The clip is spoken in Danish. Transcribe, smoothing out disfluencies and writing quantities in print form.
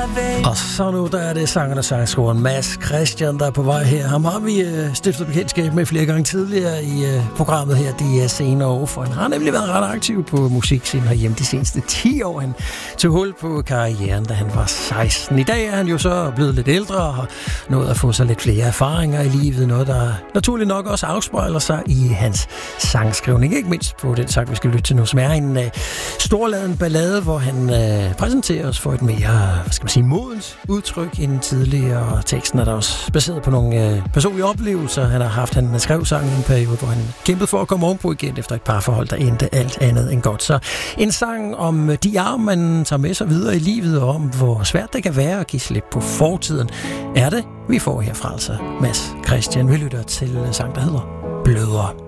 Og så nu, der er det sangeren og sangskrueren Mads Christian, der er på vej her. Ham har vi stiftet bekendtskab med flere gange tidligere i programmet her de senere år, for han har nemlig været ret aktiv på musikscenen herhjemme de seneste 10 år. Han tog hul på karrieren, da han var 16. I dag er han jo så blevet lidt ældre og har nået at få sig lidt flere erfaringer i livet, noget der naturligt nok også afspejler sig i hans sangskrivning. Ikke mindst på den sang, vi skal lytte til nu, som er en storladen ballade, hvor han præsenterer os for et mere, modens udtryk end tidligere. Teksten er der også baseret på nogle personlige oplevelser. Han skrev sangen i en periode, hvor han kæmpede for at komme ovenpå igen efter et parforhold, der endte alt andet end godt. Så en sang om de arv, man tager med sig videre i livet, og om hvor svært det kan være at give slip på fortiden, er det, vi får herfra. Altså Mads Christian, vi lytter til en sang, der hedder Blødere.